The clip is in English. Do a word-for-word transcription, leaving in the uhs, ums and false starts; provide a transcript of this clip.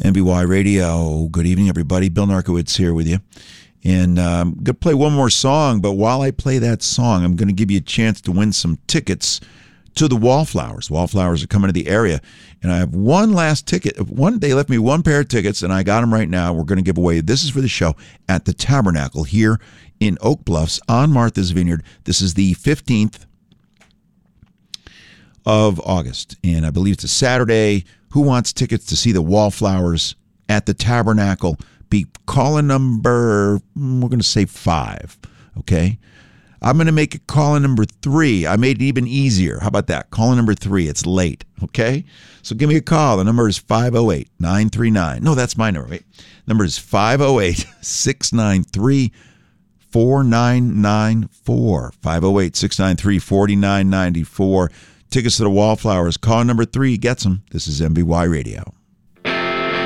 M B Y Radio. Good evening, everybody. Bill Narkowitz here with you. And um, I'm going to play one more song, but while I play that song, I'm going to give you a chance to win some tickets to the Wallflowers. Wallflowers are coming to the area, and I have one last ticket. One They left me one pair of tickets, and I got them right now. We're going to give away. This is for the show at the Tabernacle here in Oak Bluffs on Martha's Vineyard. This is the fifteenth of August, and I believe it's a Saturday. Who wants tickets to see the Wallflowers at the Tabernacle? Be calling number, we're going to say five, okay? I'm going to make it calling number three. I made it even easier. How about that? Calling number three. It's late, okay? So give me a call. The number is five oh eight, nine three nine. No, that's my number. Wait. Number is five oh eight, six nine three, four nine nine four. five oh eight, six nine three, four nine nine four. Tickets to the Wallflowers. Call number three gets them. This is M B Y Radio.